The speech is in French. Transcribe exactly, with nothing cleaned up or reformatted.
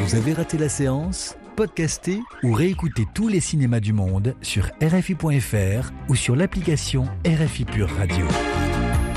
Vous avez raté la séance ? Podcastez ou réécoutez tous les cinémas du monde sur R F I point F R ou sur l'application R F I Pure Radio.